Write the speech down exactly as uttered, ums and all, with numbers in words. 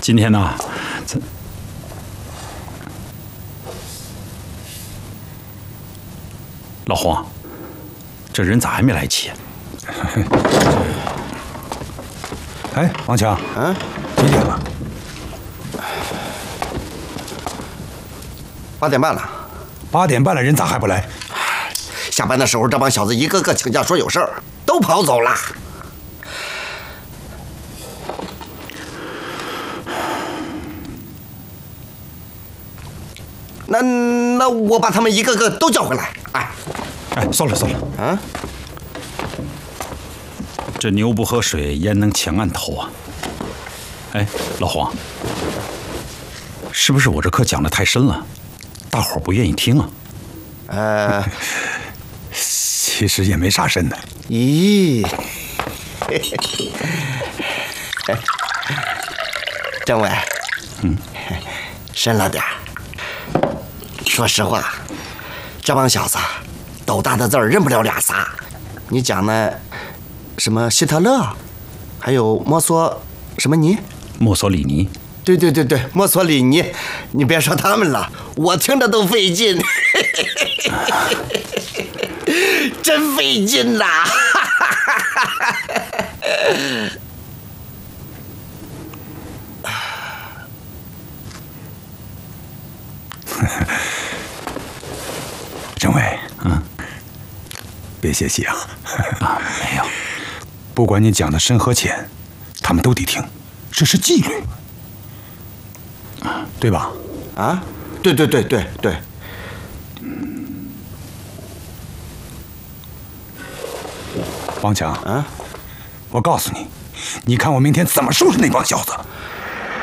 今天呢，咱老黄，这人咋还没来齐？ 哎，王强， 嗯， 几点了？ 八点半了。 八点半了，人咋还不来？ 下班的时候，这帮小子一个个请假说有事儿，都跑走了。那那我把他们一个个都叫回来。哎， 哎，算了算了， 啊， 这牛不喝水，焉能抢案头啊？哎，老黄，是不是我这课讲的太深了，大伙儿不愿意听啊？ 呃， 其实也没啥深的。 咦，政委， 嗯， 深了点儿。说实话，这帮小子斗大的字儿认不了俩仨。你讲的什么希特勒，还有墨索什么尼？ 墨索里尼。 对对对对，墨索里尼。你别说他们了，我听着都费劲，真费劲呐！ 政委， 嗯， 别泄气啊！ 啊，没有， 不管你讲的深和浅，他们都得听，这是纪律，对吧？ 啊，对对对对对。 王强， 啊， 我告诉你，你看我明天怎么收拾那帮小子！